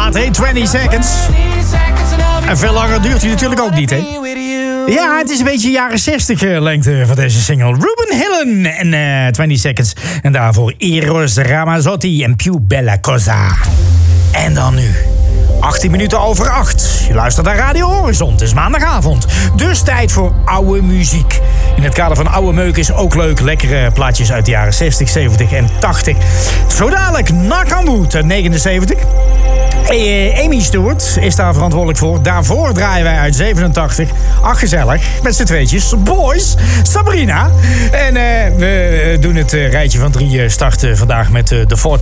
plaat, hè? 20 Seconds. En veel langer duurt hij natuurlijk ook niet, hè? Ja, het is een beetje jaren 60 lengte van deze single. Ruben Hillen en 20 Seconds. En daarvoor Eros Ramazzotti en Più Bella Cosa. En dan nu. 18 minuten over 8. Je luistert naar Radio Horizon. Het is maandagavond. Dus tijd voor oude muziek. In het kader van oude meuk is ook leuk. Lekkere plaatjes uit de jaren 60, 70 en 80. Zo dadelijk Nakamboet uit 79. Amy Stewart is daar verantwoordelijk voor. Daarvoor draaien wij uit 87. Ach, gezellig. Met z'n tweetjes. Boys. Sabrina. En we doen het rijtje van 3 starten vandaag met de